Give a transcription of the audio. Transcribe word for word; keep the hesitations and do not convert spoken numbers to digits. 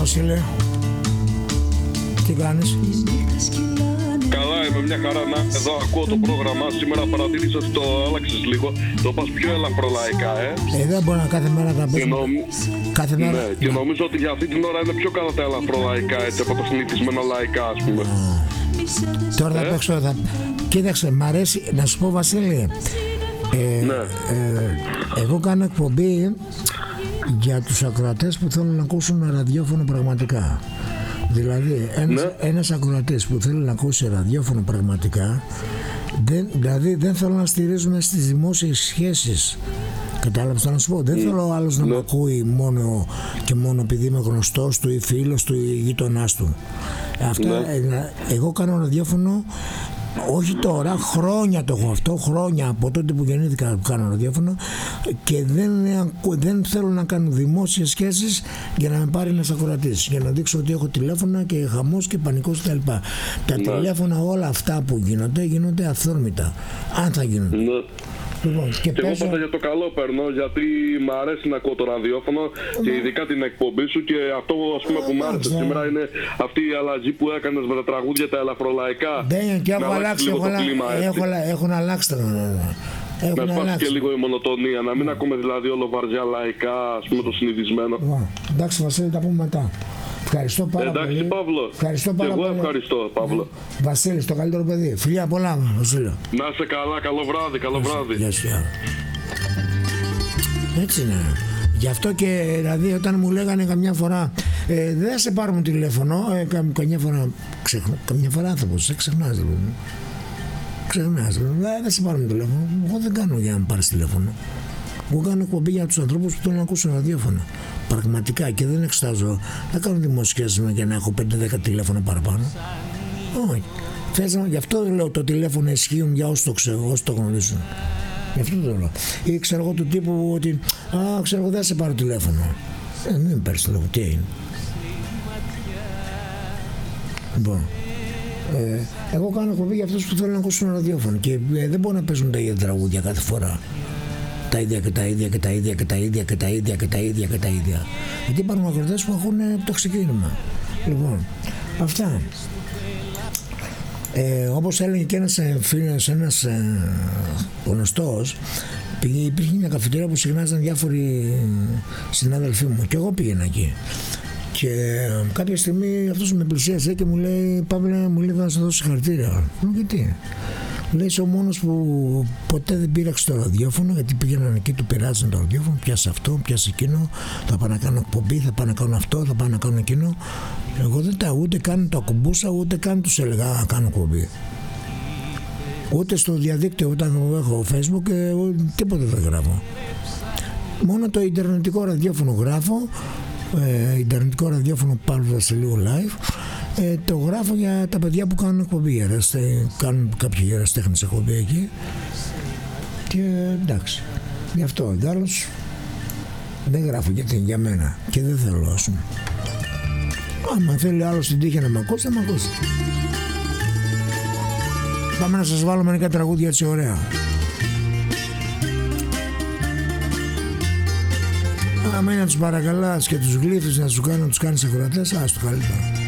Βασίλη? Τι κάνεις? Καλά είμαι, μια χαρά να εδώ ακούω το πρόγραμμα. Σήμερα παρατήρησα ότι το άλλαξες λίγο. Το πας πιο ελαφρολαϊκά, ε. Ε, δεν μπορεί να κάθε μέρα να παίζει. Νομ... Κάθε μέρα. Ναι, και νομίζω ότι για αυτή την ώρα είναι πιο καλά τα ελαφρολαϊκά, έτσι, από τα συνηθισμένα λαϊκά, ας πούμε. Α. Τώρα θα ε? παίξω. Θα... Κοίταξε, μ' αρέσει να σου πω, Βασίλη. Ε, ναι. ε, εγώ κάνω εκπομπή για τους ακροατές που θέλουν να ακούσουν ραδιόφωνο πραγματικά. Δηλαδή ένας, ναι. ένας ακροατής που θέλει να ακούσει ραδιόφωνο πραγματικά, δεν, δηλαδή δεν θέλω να στηρίζουμε στις δημόσιες σχέσεις. Κατάλαβες τι να σου πω? Δεν mm. θέλω ο άλλος να ναι. με ακούει μόνο και μόνο επειδή είμαι γνωστός του ή φίλος του ή γείτονάς του. Αυτά, ναι. Εγώ κάνω ραδιόφωνο. Όχι τώρα, χρόνια το έχω αυτό, χρόνια από τότε που γεννήθηκα που κάνω ραδιόφωνο, και δεν, δεν θέλω να κάνω δημόσιες σχέσεις για να με πάρει ένας ακροατής, για να δείξω ότι έχω τηλέφωνα και χαμός και πανικός κτλ. Τα, τα τηλέφωνα, όλα αυτά που γίνονται, γίνονται αυθόρμητα, αν θα γίνονται. Ναι. Λοιπόν, και και πέσω... εγώ πάντα για το καλό παίρνω, γιατί μ' αρέσει να ακούω το ραδιόφωνο και ειδικά την εκπομπή σου, και αυτό ας πούμε που μ' άρεσε σήμερα είναι αυτή η αλλαγή που έκανες με τα τραγούδια τα ελαφρολαϊκά. Δεν, και έχω αλλάξει, έχω, κλίμα, έχω, έχουν αλλάξει τα να σπάσει και λίγο η μονοτονία, να μην ακούμε δηλαδή όλο βαριά λαϊκά, ας πούμε, το συνηθισμένο. Εντάξει Βασίλη, τα πούμε μετά. Ευχαριστώ πάρα Εντάξει, πολύ. Παύλο. Ευχαριστώ πάρα εγώ πολύ. ευχαριστώ, Παύλο. Βασίλη, το καλύτερο παιδί. Φιλιά πολλά, Βασίλη. Να είσαι καλά, καλό βράδυ, καλό Γεια βράδυ. Γεια σου. Έτσι είναι. Γι' αυτό και δηλαδή όταν μου λέγανε καμιά φορά ε, δεν σε πάρουμε τηλέφωνο, ε, κα, καμιά φορά ξεχνά, καμιά φορά άνθρωπος, σε ξεχνάς δηλαδή. Ξεχνάς, δηλαδή, δεν σε πάρουμε τηλέφωνο. Εγώ δεν κάνω για να με πάρεις τηλέφωνο. Εγώ κάνω εκπομπή για τους ανθρώπους που θέλουν να ακούσουν ραδιόφωνο. Πραγματικά, και δεν εξετάζω. Δεν κάνω δημοσίες για να έχω πέντε δέκα τηλέφωνα παραπάνω. Όχι. Θες, γι' αυτό λέω το τηλέφωνο ισχύουν για όσοι το ξέρω, όσοι το γνωρίζουν. Γι' αυτό το λέω. Ή ξέρω εγώ του τύπου ότι α, ξέρω εγώ δεν σε πάρω τηλέφωνο. Ε, μην παίρνεις τηλέφωνο. Τι είναι? Λοιπόν. Ε, εγώ κάνω εκπομπή για αυτούς που θέλουν να ακούσουν ραδιόφωνο και ε, δεν μπορούν να παίζουν τα ίδια τραγούδια κάθε φορά. Τα ίδια και τα ίδια και τα ίδια και τα ίδια και τα ίδια και τα ίδια και τα ίδια. Γιατί υπάρχουν ακροτές που έχουν το ξεκίνημα. Λοιπόν, αυτά. Ε, όπως έλεγε και ένας φίλος, ένας ε, γνωστός, πήγε, υπήρχε μια καφετέρια που συχνάζαν διάφοροι συνάδελφοί μου και εγώ πήγαινα εκεί. Και κάποια στιγμή αυτός με πλησίασε και μου λέει, Παύλε, μου λέει να σου δώσω συγχαρητήρια. Μου γιατί? Λέει, είσαι ο μόνος που ποτέ δεν πήραξε το ραδιόφωνο, γιατί πήγαιναν εκεί, του πειράζαν το ραδιόφωνο, πιάσε αυτό, πιάσε εκείνο, θα πάω να κάνω εκπομπή, θα πάω να κάνω αυτό, θα πάω να κάνω εκείνο. Εγώ δεν τα ούτε καν το ακουμπούσα, ούτε καν τους έλεγα να κάνω εκπομπή. Ούτε στο διαδίκτυο, όταν έχω Facebook, ε, τίποτα δεν γράφω. Μόνο το ιντερνετικό ραδιόφωνο γράφω, ε, ιντερνετικό ραδιόφωνο Παύλου Βασιλείου Live. Ε, το γράφω για τα παιδιά που κάνουν εκπομπή, εραστε, κάνουν κάποιοι εραστέχνες εκπομπή εκεί και εντάξει, γι' αυτό τέλος δεν γράφω γιατί για μένα και δεν θέλω, ας πούμε. Άμα θέλει άλλος την τύχη να μ' ακούσει, θα μ' ακούσει. Πάμε να σας βάλω μερικά τραγούδια έτσι ωραία. Άμα είναι να τους παρακαλάς και τους γλύφεις να τους κάνεις, να τους κάνεις ακροατές, ας το καλύτερα.